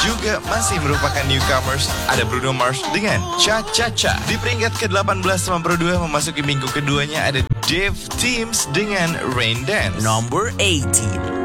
juga masih merupakan newcomers. Ada Bruno Mars dengan Cha Cha Cha. Di peringkat ke-18 sama 2 memasuki minggu keduanya ada Dave Teams dengan Rain Dance. Number 18.